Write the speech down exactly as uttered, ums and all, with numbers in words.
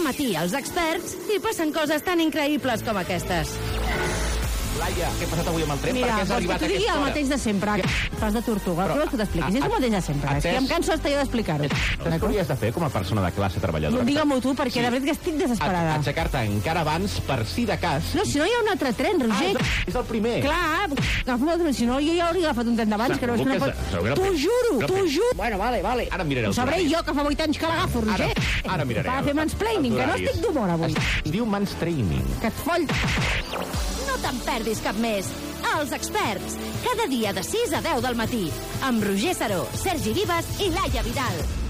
Cada matí els experts hi passen coses tan increïbles com aquestes. Laia, què ha passat avui amb el tren? Mira, per què has vols arribat que a t'ho digui aquesta el hora? mateix de sempre. Pas de tortuga. Però, Però, que t'expliquis, és el mateix de sempre. És que em canso d'estar jo d'explicar-ho. Saps què hauries de fer com a persona de classe treballadora? Digue-m'ho tu, perquè Sí. de veritat que estic desesperada. Aixecar-te encara abans per si de cas. No, si no hi ha un altre tren, Roger. Ah, és el primer. Clar, agafa'm el tren, si no jo ja hauria agafat un tren d'abans, que no és que no Segur pot... que segur que T'ho no- juro, no- t'ho juro. Bueno, vale, vale. Ara miraré Ho els sabré horaris. jo, que fa vuit anys que l'agafo, Roger. Ara, ara miraré. Va fer mansplaining, que no els estic d'humor avui. Es diu mansplaining. Que et foll... No te'n perdis cap més. Els experts, cada dia de sis a deu del matí, amb Roger Saró, Sergi Vives i Laia Vidal.